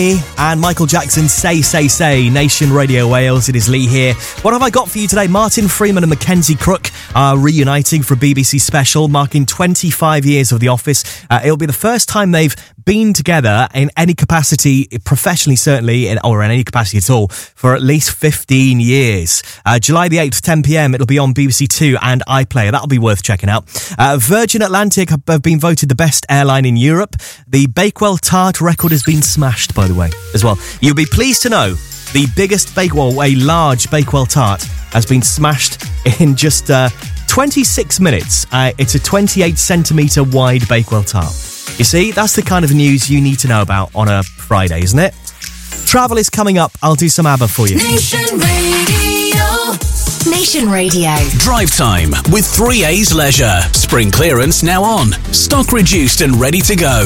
And Michael Jackson's Say, Say, Say, Nation Radio Wales. It is Lee here. What have I got for you today? Martin Freeman and Mackenzie Crook are reuniting for a BBC special, marking 25 years of The Office. It'll be the first time they've been together in any capacity, professionally certainly, or in any capacity at all, for at least 15 years. July the 8th, 10pm, it'll be on BBC Two and iPlayer. That'll be worth checking out. Virgin Atlantic have been voted the best airline in Europe. The Bakewell Tart record has been smashed, by the way, as well. You'll be pleased to know the biggest Bakewell, a large Bakewell Tart, has been smashed in just 26 minutes. It's a 28 centimetre wide Bakewell Tart. You see, that's the kind of news you need to know about on a Friday, isn't it? Travel is coming up. I'll do some ABBA for you. Nation Radio. Nation Radio. Drive time with 3A's Leisure. Spring clearance now on. Stock reduced and ready to go.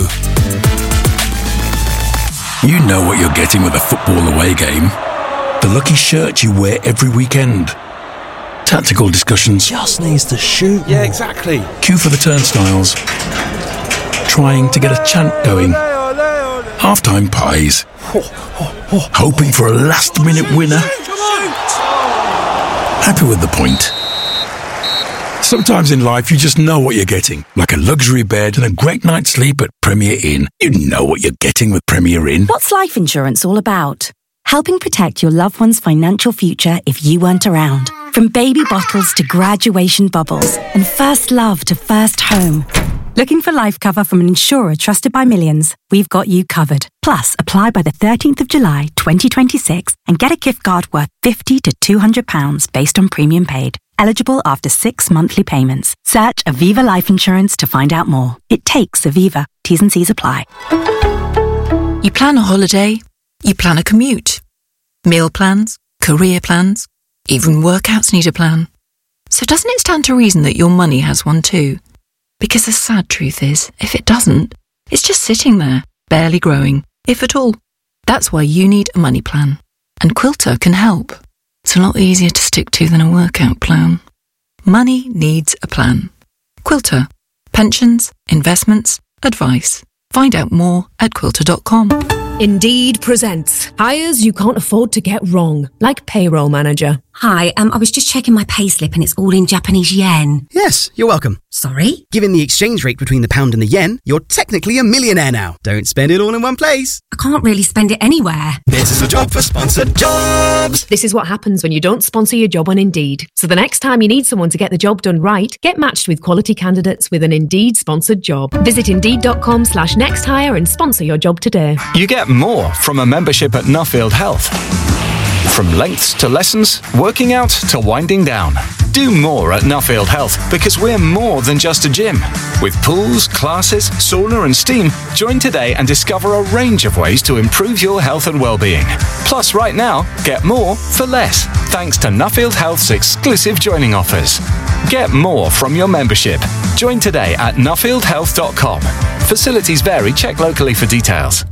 You know what you're getting with a football away game. The lucky shirt you wear every weekend. Tactical discussions. Just needs to shoot. Yeah, exactly. Queue for the turnstiles. Trying to get a chant going. Half-time pies. Hoping for a last-minute winner. Happy with the point. Sometimes in life you just know what you're getting. Like a luxury bed and a great night's sleep at Premier Inn. You know what you're getting with Premier Inn. What's life insurance all about? Helping protect your loved one's financial future if you weren't around. From baby bottles to graduation bubbles and first love to first home. Looking for life cover from an insurer trusted by millions? We've got you covered. Plus, apply by the 13th of July 2026 and get a gift card worth £50 to £200 based on premium paid. Eligible after 6 monthly payments. Search Aviva Life Insurance to find out more. It takes Aviva. T's and C's apply. You plan a holiday. You plan a commute. Meal plans, career plans, even workouts need a plan. So doesn't it stand to reason that your money has one too? Because the sad truth is, if it doesn't, it's just sitting there, barely growing, if at all. That's why you need a money plan. And Quilter can help. It's a lot easier to stick to than a workout plan. Money needs a plan. Quilter. Pensions, investments, advice. Find out more at quilter.com. Indeed presents hires you can't afford to get wrong, like payroll manager. Hi, I was just checking my payslip and it's all in Japanese yen. Yes, you're welcome. Sorry? Given the exchange rate between the pound and the yen, you're technically a millionaire now. Don't spend it all in one place. I can't really spend it anywhere. This is a job for sponsored jobs. This is what happens when you don't sponsor your job on Indeed. So the next time you need someone to get the job done right, get matched with quality candidates with an Indeed sponsored job. Visit Indeed.com/nexthire and sponsor your job today. You get more from a membership at Nuffield Health. From lengths to lessons, working out to winding down. Do more at Nuffield Health because we're more than just a gym. With pools, classes, sauna and steam, join today and discover a range of ways to improve your health and well-being. Plus, right now, get more for less, thanks to Nuffield Health's exclusive joining offers. Get more from your membership. Join today at nuffieldhealth.com. Facilities vary. Check locally for details.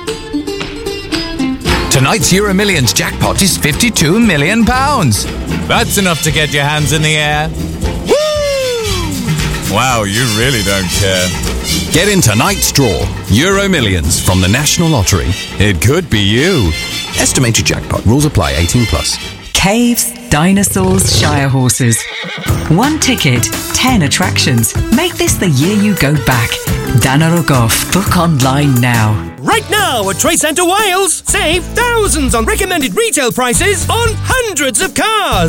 Tonight's Euro Millions jackpot is £52 million. That's enough to get your hands in the air. Woo! Wow, you really don't care. Get in tonight's draw. Euro Millions from the National Lottery. It could be you. Estimated jackpot. Rules apply. 18+. Caves, dinosaurs, shire horses. 1 ticket, 10 attractions. Make this the year you go back. Dana Rogoff. Book online now. Right now at Trade Centre Wales, save thousands on recommended retail prices on hundreds of cars.